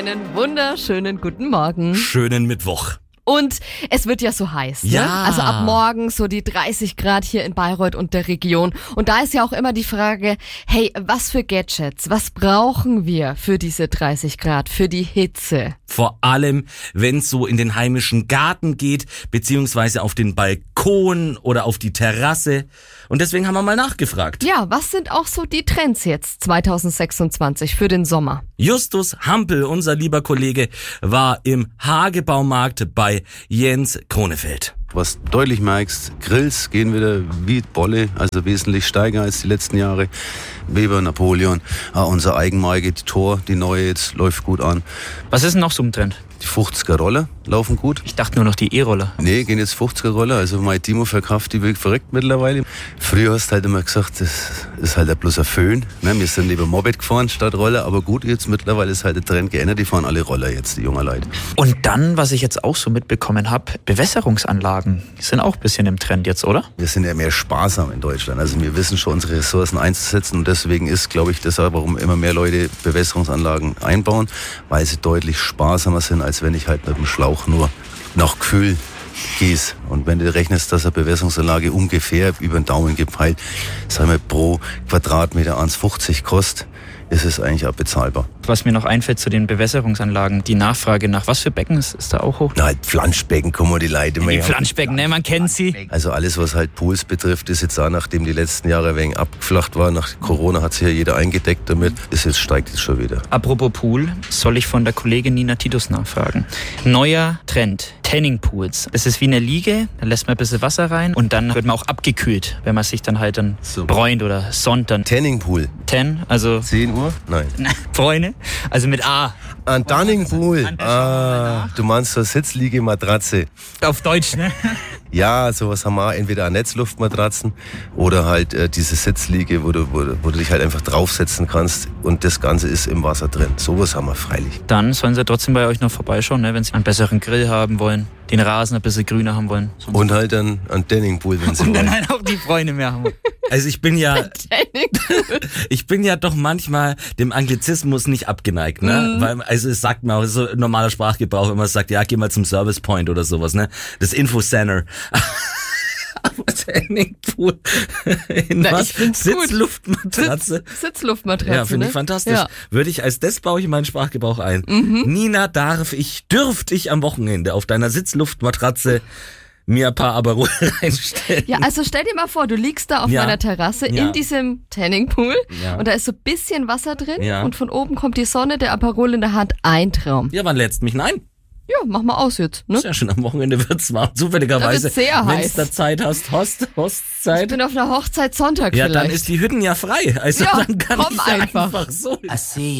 Einen wunderschönen guten Morgen. Schönen Mittwoch. Und es wird ja so heiß, Ja. ne? Also ab morgen so die 30 Grad hier in Bayreuth und der Region. Und da ist ja auch immer die Frage, hey, was für Gadgets, was brauchen wir für diese 30 Grad, für die Hitze? Vor allem, wenn es so in den heimischen Garten geht, beziehungsweise auf den Balkon oder auf die Terrasse. Und deswegen haben wir mal nachgefragt. Ja, was sind auch so die Trends jetzt 2026 für den Sommer? Justus Hampel, unser lieber Kollege, war im Hagebaumarkt bei Jens Kronefeld. Was du deutlich merkst, Grills gehen wieder wie Bolle, also wesentlich steiger als die letzten Jahre. Weber, Napoleon, unser Eigenmarke, die Tor, die neue jetzt läuft gut an. Was ist denn noch so im Trend? Die 50er Roller laufen gut. Ich dachte nur noch die E-Roller. Nee, gehen jetzt 50er Roller, also mein Timo verkauft die wirklich verrückt mittlerweile. Früher hast du halt immer gesagt, das ist halt bloß ein Föhn. Ne? Wir sind lieber Moped gefahren statt Roller, aber gut, jetzt mittlerweile ist halt der Trend geändert, die fahren alle Roller jetzt, die jungen Leute. Und dann, was ich jetzt auch so mitbekommen habe, Bewässerungsanlagen sind auch ein bisschen im Trend jetzt, oder? Wir sind ja mehr sparsam in Deutschland, also wir wissen schon unsere Ressourcen einzusetzen und deswegen ist, glaube ich, deshalb, warum immer mehr Leute Bewässerungsanlagen einbauen, weil sie deutlich sparsamer sind, als wenn ich halt mit dem Schlauch nur nach Gefühl gieß. Und wenn du rechnest, dass eine Bewässerungsanlage ungefähr über den Daumen gepeilt, sagen wir pro Quadratmeter 1,50 kostet, ist es eigentlich auch bezahlbar. Was mir noch einfällt zu den Bewässerungsanlagen, die Nachfrage nach was für Becken ist da auch hoch? Na, halt Planschbecken kommen die Leute Die Planschbecken, ne, man kennt sie. Also alles, was halt Pools betrifft, ist jetzt auch, nachdem die letzten Jahre ein wenig abgeflacht war, nach Corona hat sich ja jeder eingedeckt damit, steigt jetzt schon wieder. Apropos Pool, soll ich von der Kollegin Nina Titus nachfragen. Neuer Trend, Tanning Pools. Das ist wie eine Liege, da lässt man ein bisschen Wasser rein und dann wird man auch abgekühlt, wenn man sich dann halt dann bräunt oder sonnt dann. Tanning Pool. Also 10 Uhr? Nein. Freunde, also mit A. Ein Tanning Pool. An der Schau Du meinst so eine Sitzliege-Matratze. Auf Deutsch, ne? Ja, sowas haben wir auch. Entweder eine Netzluftmatratzen oder halt diese Sitzliege, wo du dich halt einfach draufsetzen kannst und das Ganze ist im Wasser drin. Sowas haben wir freilich. Dann sollen sie trotzdem bei euch noch vorbeischauen, ne, wenn sie einen besseren Grill haben wollen, den Rasen ein bisschen grüner haben wollen. Und halt dann ein Tanning Pool, wenn sie Und dann wollen. halt auch die Freunde mehr haben. Also ich bin ja doch manchmal dem Anglizismus nicht abgeneigt, ne? Weil, also es sagt mir auch, so normaler Sprachgebrauch, wenn man sagt, ja, geh mal zum Service Point oder sowas, ne? Das Infocenter. Aber Tanning Pool in Na, was? ich find's gut. Sitzluftmatratze. Sitzluftmatratze, Ja, finde ich ne? fantastisch. Ja. Das baue ich in meinen Sprachgebrauch ein. Nina, dürfte ich am Wochenende auf deiner Sitzluftmatratze mir ein paar Aperol reinstellen? Ja, also stell dir mal vor, du liegst da auf Ja. meiner Terrasse Ja. in diesem Tanningpool Ja. und da ist so ein bisschen Wasser drin Ja. und von oben kommt die Sonne, der Aperol in der Hand, ein Traum. Ja, wann lädst mich? Nein. Ja, mach mal aus jetzt, ne? Sehr schön, am Wochenende wird's warm. Zufälligerweise, Da wird's sehr wenn heiß. du da Zeit hast, Ich Hostzeit. bin auf einer Hochzeit Sonntag Ja, vielleicht. dann ist die Hütten ja frei. Also Ja, dann kann komm ich ja einfach. einfach so. I see